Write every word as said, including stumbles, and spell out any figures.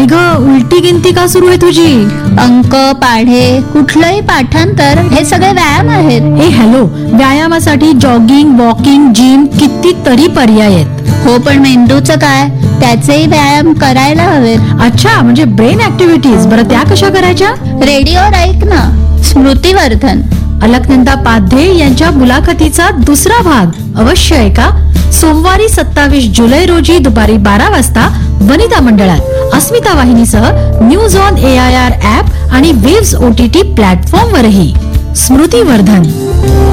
काय ग, उलटी गिनती का सुरू आहे तुझी? अंक, पाढे, कुठलंही पाठांतर हे सगळे व्यायाम आहेत. ए हॅलो, व्यायामासाठी जॉगिंग, वॉकिंग, जिम कितीतरी पर्याय आहेत. हो, पण मेंदूचं काय? त्याचेही व्यायाम करायला हवेत. अच्छा, म्हणजे ब्रेन ऍक्टिव्हिटीज. बरं, त्या कशा करायच्या? रेडिओवर ऐक ना, स्मृतिवर्धन. अलकनंदा पाध्ये यांच्या मुलाखतीचा दुसरा भाग अवश्य ऐका. सोमवारी सत्तावीस जुलै रोजी दुपारी बारा वाजता वनिता मंडळात अस्मिता वाहिनीसह news on A I R app आणि waves O T T platform वरही. स्मृतिवर्धन.